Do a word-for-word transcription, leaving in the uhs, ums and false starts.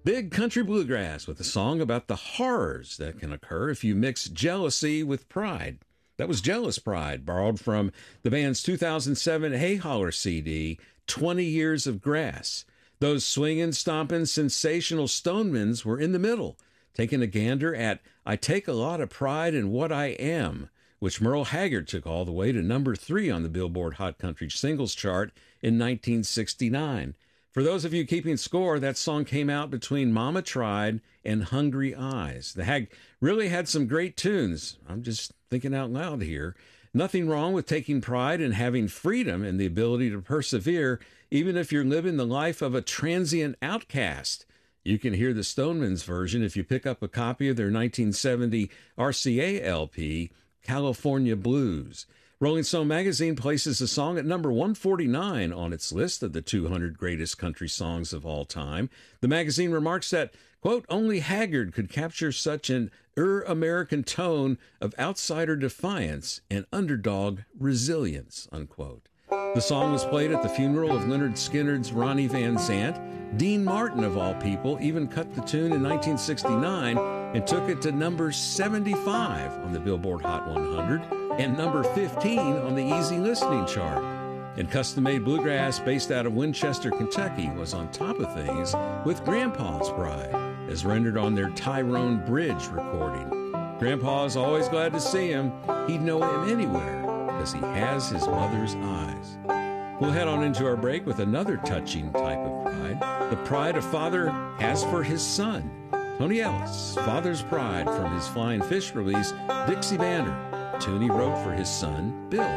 Big Country Bluegrass with a song about the horrors that can occur if you mix jealousy with pride. That was Jealous Pride, borrowed from the band's two thousand seven Hey Holler C D, twenty Years of Grass. Those swingin', stompin', sensational Stonemans were in the middle, taking a gander at I Take a Lot of Pride in What I Am, which Merle Haggard took all the way to number three on the Billboard Hot Country Singles Chart in nineteen sixty-nine. For those of you keeping score, that song came out between Mama Tried and Hungry Eyes. The Hag really had some great tunes. I'm just thinking out loud here. Nothing wrong with taking pride in having freedom and the ability to persevere, even if you're living the life of a transient outcast. You can hear the Stonemans version if you pick up a copy of their nineteen seventy R C A L P, California Blues. Rolling Stone magazine places the song at number one forty-nine on its list of the two hundred greatest country songs of all time. The magazine remarks that, quote, only Haggard could capture such an ur-American tone of outsider defiance and underdog resilience, unquote. The song was played at the funeral of Lynyrd Skynyrd's Ronnie Van Zant. Dean Martin, of all people, even cut the tune in nineteen sixty-nine and took it to number seventy-five on the Billboard Hot one hundred and number fifteen on the Easy Listening chart. And custom-made bluegrass based out of Winchester, Kentucky was on top of things with Grandpa's Pride, as rendered on their Tyrone Bridge recording. Grandpa's always glad to see him. He'd know him anywhere because he has his mother's eyes. We'll head on into our break with another touching type of pride, the pride a father has for his son. Tony Ellis, Father's Pride, from his Flying Fish release, Dixie Banner, a tune he wrote for his son, Bill.